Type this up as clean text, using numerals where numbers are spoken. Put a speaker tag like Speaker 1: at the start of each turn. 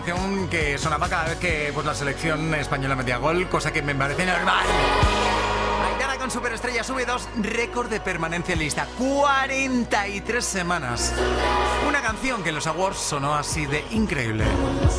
Speaker 1: Que sonaba cada vez que pues, la selección española metía gol, cosa que me parece normal. Aitana con Superestrella sube 2, récord de permanencia en lista, 43 semanas. Una canción que en los awards sonó así de increíble.